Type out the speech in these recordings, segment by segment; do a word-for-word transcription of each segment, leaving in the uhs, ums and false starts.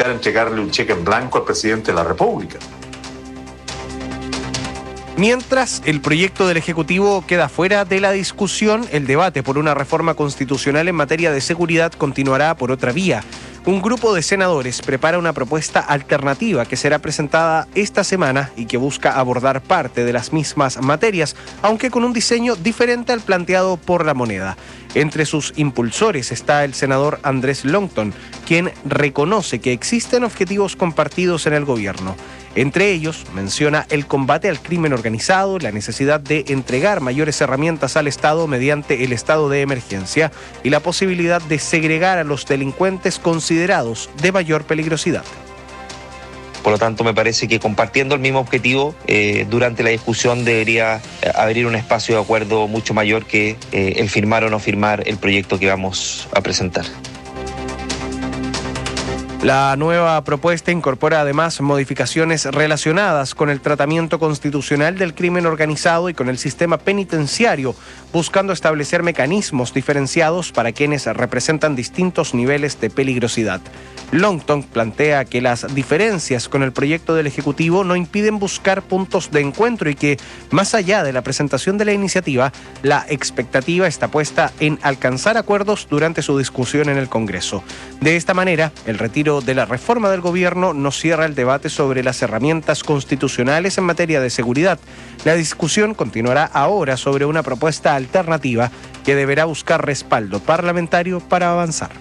buscar entregarle un cheque en blanco al presidente de la República. Mientras el proyecto del Ejecutivo queda fuera de la discusión, el debate por una reforma constitucional en materia de seguridad continuará por otra vía. Un grupo de senadores prepara una propuesta alternativa que será presentada esta semana y que busca abordar parte de las mismas materias, aunque con un diseño diferente al planteado por La Moneda. Entre sus impulsores está el senador Andrés Longton, quien reconoce que existen objetivos compartidos en el gobierno. Entre ellos, menciona el combate al crimen organizado, la necesidad de entregar mayores herramientas al Estado mediante el estado de emergencia y la posibilidad de segregar a los delincuentes considerados de mayor peligrosidad. Por lo tanto, me parece que compartiendo el mismo objetivo, eh, durante la discusión debería abrir un espacio de acuerdo mucho mayor que eh, el firmar o no firmar el proyecto que vamos a presentar. La nueva propuesta incorpora además modificaciones relacionadas con el tratamiento constitucional del crimen organizado y con el sistema penitenciario, buscando establecer mecanismos diferenciados para quienes representan distintos niveles de peligrosidad. Longton plantea que las diferencias con el proyecto del Ejecutivo no impiden buscar puntos de encuentro y que, más allá de la presentación de la iniciativa, la expectativa está puesta en alcanzar acuerdos durante su discusión en el Congreso. De esta manera, el retiro de la reforma del gobierno no cierra el debate sobre las herramientas constitucionales en materia de seguridad. La discusión continuará ahora sobre una propuesta alternativa que deberá buscar respaldo parlamentario para avanzar.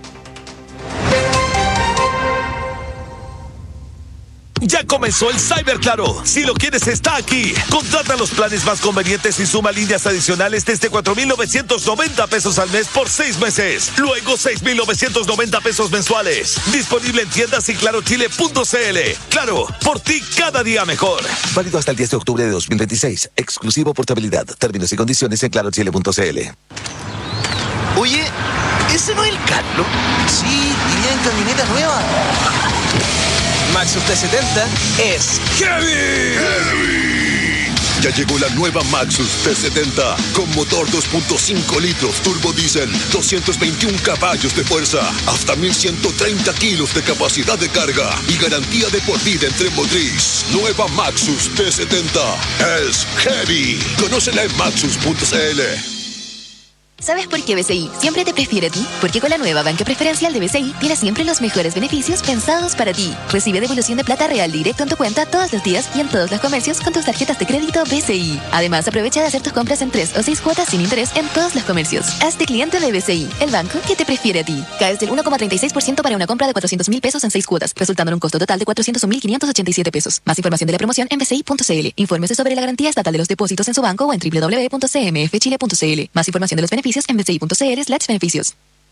Ya comenzó el Cyber Claro. Si lo quieres, está aquí. Contrata los planes más convenientes y suma líneas adicionales desde cuatro mil novecientos noventa pesos al mes por seis meses. Luego seis mil novecientos noventa pesos mensuales. Disponible en tiendas y claro chile punto c l. Claro, por ti cada día mejor. Válido hasta el diez de octubre de dos mil veintiséis. Exclusivo portabilidad. Términos y condiciones en claro chile punto c l. Oye, ¿ese no es el Carlos? Sí, iría en camioneta nueva. Maxus T setenta es Heavy. Heavy. Ya llegó la nueva Maxus T setenta con motor dos punto cinco litros turbo diésel, doscientos veintiún caballos de fuerza, hasta mil ciento treinta kilos de capacidad de carga y garantía de por vida entre motriz. Nueva Maxus T setenta es Heavy. Conócela en maxus punto c l. ¿Sabes por qué B C I siempre te prefiere a ti? Porque con la nueva banca preferencial de B C I tienes siempre los mejores beneficios pensados para ti. Recibe devolución de plata real directo en tu cuenta todos los días y en todos los comercios con tus tarjetas de crédito B C I. Además, aprovecha de hacer tus compras en tres o seis cuotas sin interés en todos los comercios. Hazte cliente de B C I, el banco que te prefiere a ti. Caes del uno coma treinta y seis por ciento para una compra de cuatrocientos mil pesos en seis cuotas, resultando en un costo total de cuatrocientos mil quinientos ochenta y siete pesos. Más información de la promoción en b c i punto c l. Infórmese sobre la garantía estatal de los depósitos en su banco o en w w w punto c m f chile punto c l. Más información de los beneficios en b c i punto c l slash beneficios.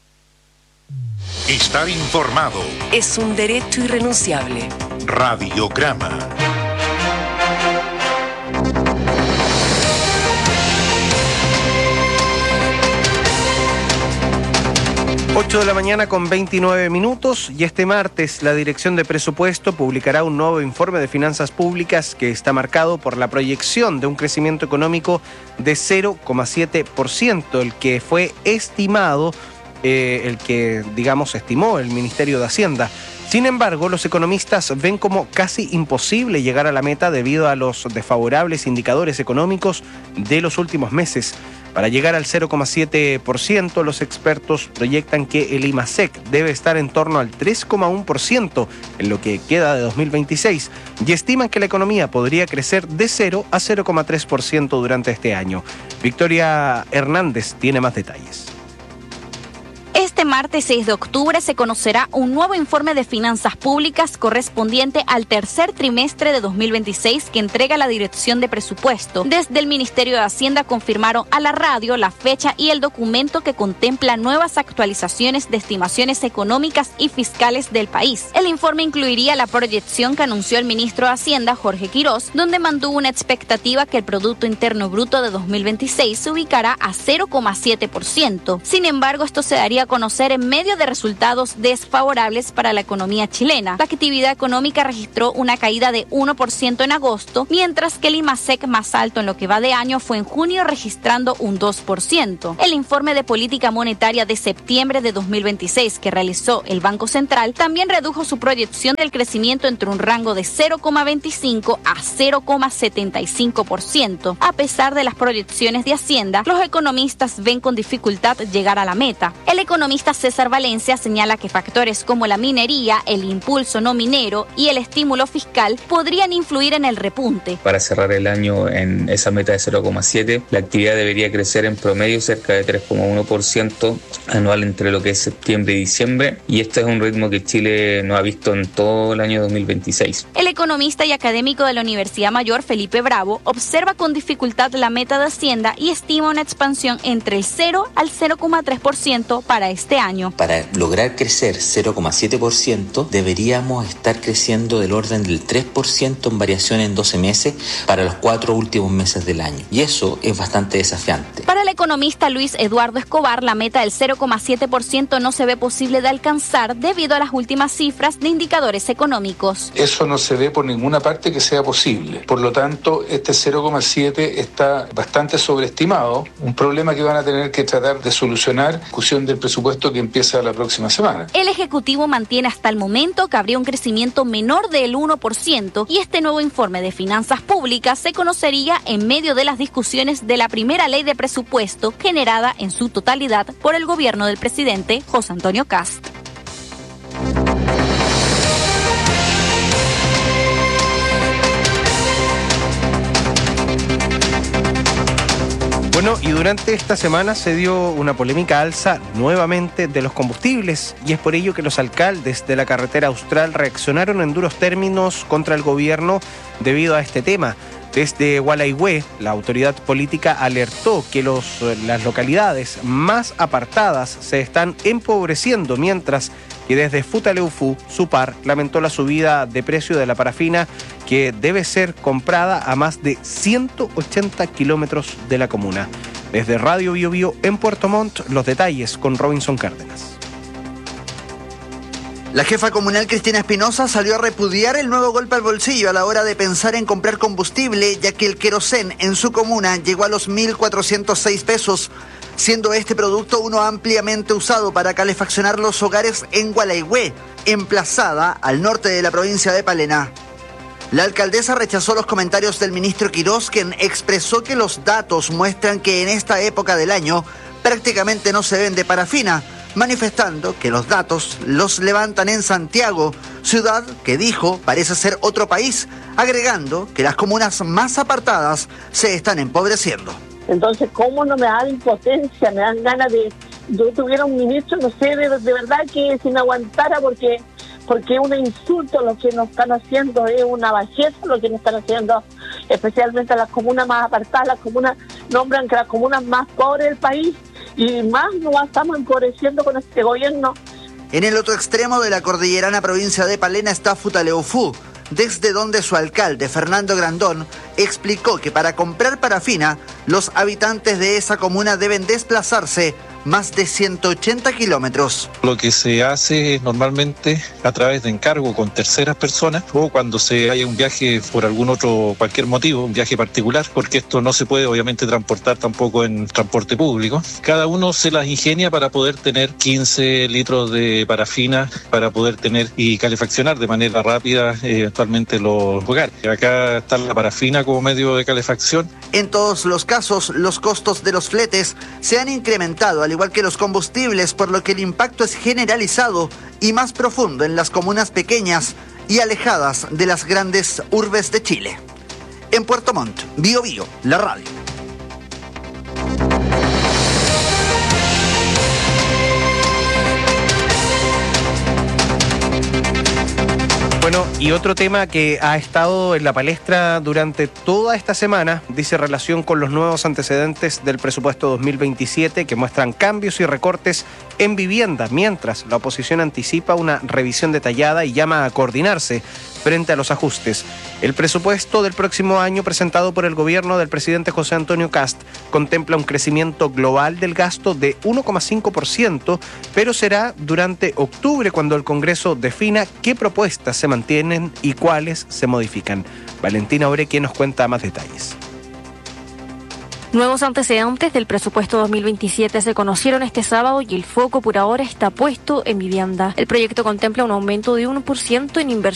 Estar informado es un derecho irrenunciable. Radiograma. ocho de la mañana con veintinueve minutos y este martes la Dirección de Presupuesto publicará un nuevo informe de finanzas públicas que está marcado por la proyección de un crecimiento económico de cero coma siete por ciento, el que fue estimado, eh, el que digamos estimó el Ministerio de Hacienda. Sin embargo, los economistas ven como casi imposible llegar a la meta debido a los desfavorables indicadores económicos de los últimos meses. Para llegar al cero coma siete por ciento, los expertos proyectan que el IMASEC debe estar en torno al tres coma uno por ciento en lo que queda de dos mil veintiséis y estiman que la economía podría crecer de cero a cero coma tres por ciento durante este año. Victoria Hernández tiene más detalles. Este martes seis de octubre se conocerá un nuevo informe de finanzas públicas correspondiente al tercer trimestre de dos mil veintiséis que entrega la Dirección de Presupuesto. Desde el Ministerio de Hacienda confirmaron a la radio la fecha y el documento que contempla nuevas actualizaciones de estimaciones económicas y fiscales del país. El informe incluiría la proyección que anunció el ministro de Hacienda, Jorge Quirós, donde mantuvo una expectativa que el Producto Interno Bruto de dos mil veintiséis se ubicará a cero coma siete por ciento. Sin embargo, esto se daría a conocer conocer en medio de resultados desfavorables para la economía chilena. La actividad económica registró una caída de uno por ciento en agosto, mientras que el IMASEC más alto en lo que va de año fue en junio, registrando un dos por ciento. El informe de política monetaria de septiembre de dos mil veintiséis que realizó el Banco Central también redujo su proyección del crecimiento entre un rango de cero coma veinticinco a cero coma setenta y cinco por ciento. A pesar de las proyecciones de Hacienda, los economistas ven con dificultad llegar a la meta. El economista César Valencia señala que factores como la minería, el impulso no minero y el estímulo fiscal podrían influir en el repunte. Para cerrar el año en esa meta de cero coma siete, la actividad debería crecer en promedio cerca de tres coma uno por ciento anual entre lo que es septiembre y diciembre, y este es un ritmo que Chile no ha visto en todo el año dos mil veintiséis. El economista y académico de la Universidad Mayor, Felipe Bravo, observa con dificultad la meta de Hacienda y estima una expansión entre el cero al cero coma tres por ciento para este año. Para lograr crecer cero coma siete por ciento, deberíamos estar creciendo del orden del tres por ciento en variación en doce meses para los cuatro últimos meses del año. Y eso es bastante desafiante. Para el economista Luis Eduardo Escobar, la meta del cero coma siete por ciento no se ve posible de alcanzar debido a las últimas cifras de indicadores económicos. Eso no se ve por ninguna parte que sea posible. Por lo tanto, este cero coma siete está bastante sobreestimado, un problema que van a tener que tratar de solucionar, discusión del presupuesto que empieza la próxima semana. El Ejecutivo mantiene hasta el momento que habría un crecimiento menor del uno por ciento y este nuevo informe de finanzas públicas se conocería en medio de las discusiones de la primera ley de presupuesto generada en su totalidad por el gobierno del presidente José Antonio Kast. Bueno, y durante esta semana se dio una polémica alza nuevamente de los combustibles y es por ello que los alcaldes de la carretera austral reaccionaron en duros términos contra el gobierno debido a este tema. Desde Gualaihue, la autoridad política alertó que los, las localidades más apartadas se están empobreciendo, mientras que desde Futaleufú, Supar lamentó la subida de precio de la parafina que debe ser comprada a más de ciento ochenta kilómetros de la comuna. Desde Radio Bio Bio en Puerto Montt, los detalles con Robinson Cárdenas. La jefa comunal Cristina Espinosa salió a repudiar el nuevo golpe al bolsillo a la hora de pensar en comprar combustible, ya que el querosén en su comuna llegó a los mil cuatrocientos seis pesos, siendo este producto uno ampliamente usado para calefaccionar los hogares en Gualaihue, emplazada al norte de la provincia de Palena. La alcaldesa rechazó los comentarios del ministro Quirós, quien expresó que los datos muestran que en esta época del año prácticamente no se vende parafina, manifestando que los datos los levantan en Santiago, ciudad que dijo parece ser otro país, agregando que las comunas más apartadas se están empobreciendo. Entonces, ¿cómo no me da impotencia? Me dan ganas de... Yo tuviera un ministro, no sé, de, de verdad que si me aguantara, porque porque es un insulto lo que nos están haciendo, es una bajeza lo que nos están haciendo, especialmente a las comunas más apartadas. Las comunas nombran que las comunas más pobres del país, y más nos estamos empobreciendo con este gobierno. En el otro extremo de la cordillerana provincia de Palena está Futaleufú, desde donde su alcalde, Fernando Grandón, explicó que para comprar parafina, los habitantes de esa comuna deben desplazarse más de ciento ochenta kilómetros. Lo que se hace es normalmente a través de encargo con terceras personas o cuando se haya un viaje por algún otro, cualquier motivo, un viaje particular, porque esto no se puede obviamente transportar tampoco en transporte público. Cada uno se las ingenia para poder tener quince litros de parafina, para poder tener y calefaccionar de manera rápida eh, eventualmente los hogares. Acá está la parafina como medio de calefacción. En todos los casos, los costos de los fletes se han incrementado, al igual que los combustibles, por lo que el impacto es generalizado y más profundo en las comunas pequeñas y alejadas de las grandes urbes de Chile. En Puerto Montt, Bio Bio, la radio. Bueno, y otro tema que ha estado en la palestra durante toda esta semana dice relación con los nuevos antecedentes del presupuesto dos mil veintisiete que muestran cambios y recortes en vivienda, mientras la oposición anticipa una revisión detallada y llama a coordinarse frente a los ajustes. El presupuesto del próximo año presentado por el gobierno del presidente José Antonio Kast contempla un crecimiento global del gasto de uno coma cinco por ciento, pero será durante octubre cuando el Congreso defina qué propuestas se mantienen y cuáles se modifican. Valentina Oreque nos cuenta más detalles. Nuevos antecedentes del presupuesto dos mil veintisiete se conocieron este sábado y el foco por ahora está puesto en vivienda. El proyecto contempla un aumento de uno por ciento en inversión